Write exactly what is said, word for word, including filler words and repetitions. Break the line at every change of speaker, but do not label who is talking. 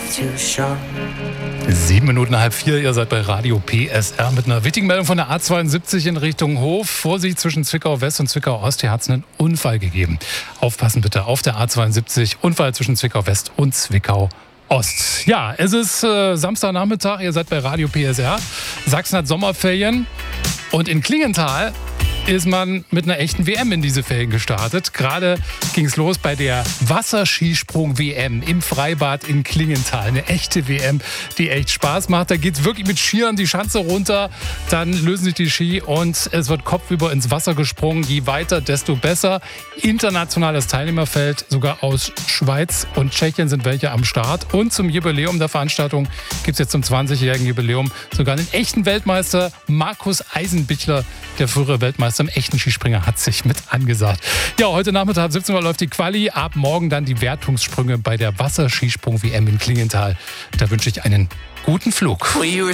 Sieben Minuten halb vier, ihr seid bei Radio P S R mit einer wichtigen Meldung von der A zweiundsiebzig in Richtung Hof. Vorsicht, zwischen Zwickau West und Zwickau Ost, hier hat es einen Unfall gegeben. Aufpassen bitte auf der A zweiundsiebzig, Unfall zwischen Zwickau West und Zwickau Ost. Ja, es ist äh, Samstagnachmittag, ihr seid bei Radio P S R. Sachsen hat Sommerferien und in Klingenthal ist man mit einer echten W M in diese Ferien gestartet. Gerade ging es los bei der Wasserskisprung-W M im Freibad in Klingenthal. Eine echte W M, die echt Spaß macht. Da geht es wirklich mit Skiern die Schanze runter, dann lösen sich die Ski und es wird kopfüber ins Wasser gesprungen. Je weiter, desto besser. Internationales Teilnehmerfeld, sogar aus Schweiz und Tschechien sind welche am Start. Und zum Jubiläum der Veranstaltung gibt es jetzt zum zwanzigjährigen Jubiläum sogar einen echten Weltmeister, Markus Eisenbichler, der frühere Weltmeister im echten Skispringer, hat sich mit angesagt. Ja, heute Nachmittag ab siebzehn Uhr läuft die Quali. Ab morgen dann die Wertungssprünge bei der Wasserskisprung-W M in Klingenthal. Da wünsche ich einen guten Flug.